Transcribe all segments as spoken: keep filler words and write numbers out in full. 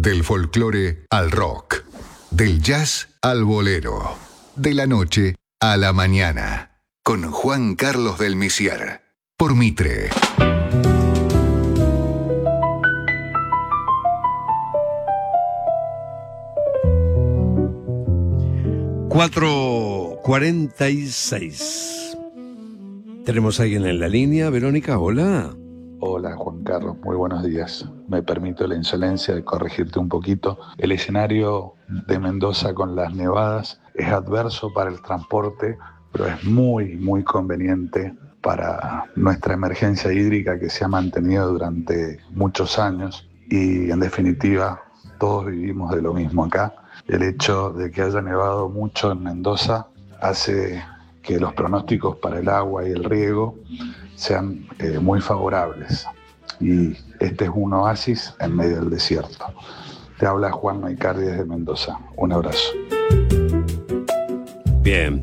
Del folclore al rock, del jazz al bolero, de la noche a la mañana, con Juan Carlos del Misiar, por Mitre. cuatro cuarenta y seis. Tenemos a alguien en la línea. Verónica, hola. Hola Juan Carlos, muy buenos días. Me permito la insolencia de corregirte un poquito. El escenario de Mendoza con las nevadas es adverso para el transporte, pero es muy, muy conveniente para nuestra emergencia hídrica que se ha mantenido durante muchos años y en definitiva todos vivimos de lo mismo acá. El hecho de que haya nevado mucho en Mendoza hace que los pronósticos para el agua y el riego sean eh, muy favorables. Y este es un oasis en medio del desierto. Te habla Juan Maicardi desde Mendoza. Un abrazo. Bien.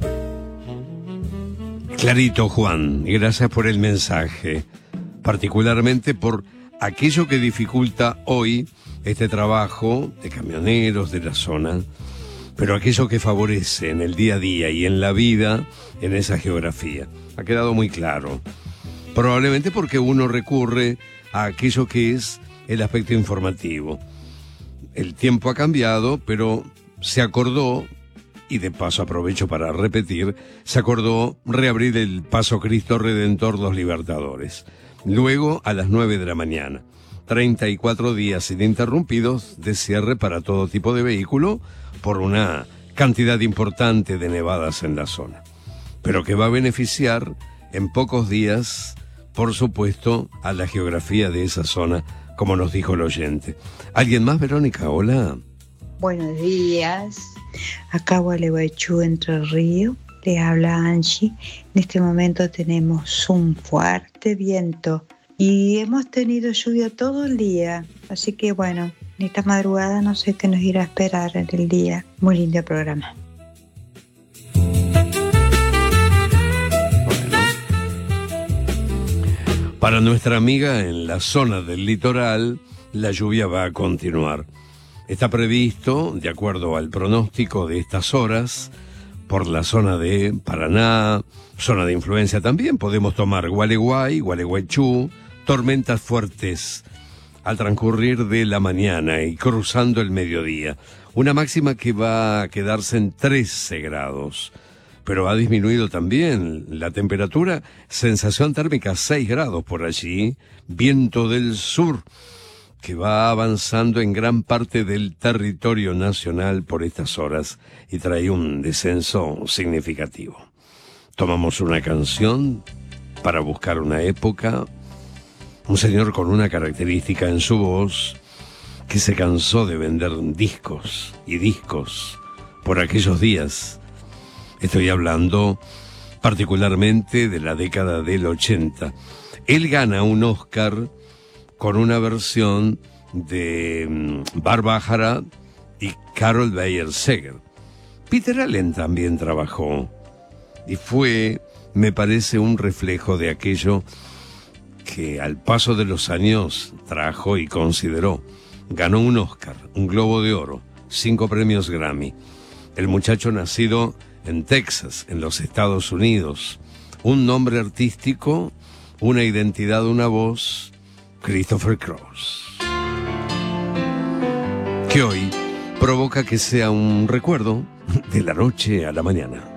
Clarito, Juan, y gracias por el mensaje, particularmente por aquello que dificulta hoy este trabajo de camioneros de la zona, pero aquello que favorece en el día a día y en la vida en esa geografía. Ha quedado muy claro. Probablemente porque uno recurre a aquello que es el aspecto informativo. El tiempo ha cambiado, pero se acordó, y de paso aprovecho para repetir, se acordó reabrir el Paso Cristo Redentor Los Libertadores. Luego a las nueve de la mañana. treinta y cuatro días ininterrumpidos de cierre para todo tipo de vehículo por una cantidad importante de nevadas en la zona. Pero que va a beneficiar en pocos días, por supuesto, a la geografía de esa zona, como nos dijo el oyente. ¿Alguien más, Verónica? Hola. Buenos días. Acá Gualeguaychú, Entre Ríos. Le habla Angie. En este momento tenemos un fuerte viento y hemos tenido lluvia todo el día. Así que bueno, en esta madrugada no sé qué nos irá a esperar en el día. Muy lindo programa. Para nuestra amiga en la zona del litoral, la lluvia va a continuar. Está previsto, de acuerdo al pronóstico de estas horas, por la zona de Paraná, zona de influencia también, podemos tomar Gualeguay, Gualeguaychú, tormentas fuertes al transcurrir de la mañana y cruzando el mediodía. Una máxima que va a quedarse en trece grados. Pero ha disminuido también la temperatura, sensación térmica seis grados por allí, viento del sur que va avanzando en gran parte del territorio nacional por estas horas y trae un descenso significativo. Tomamos una canción para buscar una época, un señor con una característica en su voz que se cansó de vender discos y discos por aquellos días. Estoy hablando particularmente de la década del ochenta. Él gana un Oscar con una versión de Barbájara y Carol Bayer Sager. Peter Allen también trabajó y fue, me parece, un reflejo de aquello que al paso de los años trajo y consideró. Ganó un Oscar, un Globo de Oro, cinco premios Grammy. El muchacho nacido en Texas, en los Estados Unidos. Un nombre artístico, una identidad, una voz, Christopher Cross. Que hoy provoca que sea un recuerdo de la noche a la mañana.